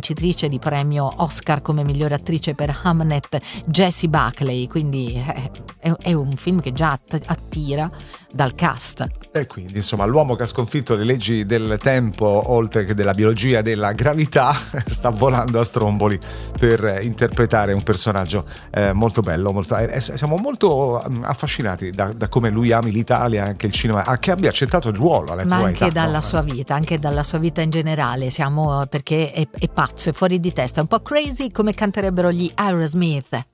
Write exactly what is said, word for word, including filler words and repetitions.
vincitrice di premio Oscar come migliore attrice per Hamnet, Jessie Buckley, quindi è, è, è un film che già att- attira dal cast. E quindi insomma l'uomo che ha sconfitto le leggi del tempo, oltre che della biologia e della gravità, sta volando a stromboli per interpretare un personaggio eh, molto bello, molto, eh, siamo molto affascinati da, da come lui ami l'Italia, anche il cinema, a che abbia accettato il ruolo alla ma tua anche età, dalla no? sua vita, anche dalla sua vita in generale, siamo perché è, è pazzo, è fuori di testa, un po' crazy, come canterebbero gli Aerosmith.